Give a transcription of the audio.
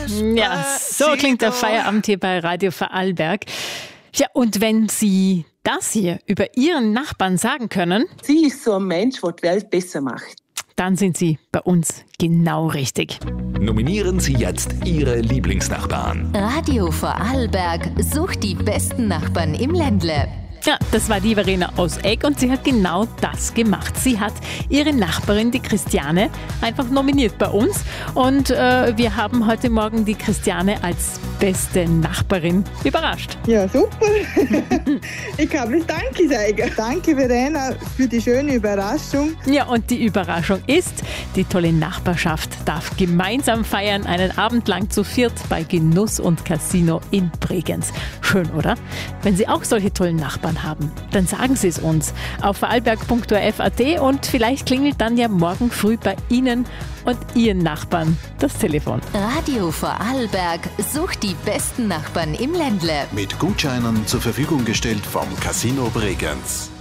Ja, so klingt der Feierabend hier bei Radio Vorarlberg. Ja, und wenn Sie das hier über Ihren Nachbarn sagen können, sie ist so ein Mensch, der die Welt besser macht, dann sind Sie bei uns genau richtig. Nominieren Sie jetzt Ihre Lieblingsnachbarn. Radio Vorarlberg sucht die besten Nachbarn im Ländle. Ja, das war die Verena aus Egg und sie hat genau das gemacht. Sie hat ihre Nachbarin, die Christiane, einfach nominiert bei uns. Und wir haben heute Morgen die Christiane als beste Nachbarin überrascht. Ja, super. Ich kann bloß Danke sagen. Danke, Verena, für die schöne Überraschung. Ja, und die Überraschung ist, die tolle Nachbarschaft darf gemeinsam feiern, einen Abend lang zu viert bei Genuss und Casino in Bregenz. Schön, oder? Wenn Sie auch solche tollen Nachbarn haben, dann sagen Sie es uns auf vorarlberg.orf.at und vielleicht klingelt dann ja morgen früh bei Ihnen und Ihren Nachbarn das Telefon. Radio Vorarlberg sucht die besten Nachbarn im Ländle. Mit Gutscheinen zur Verfügung gestellt vom Casino Bregenz.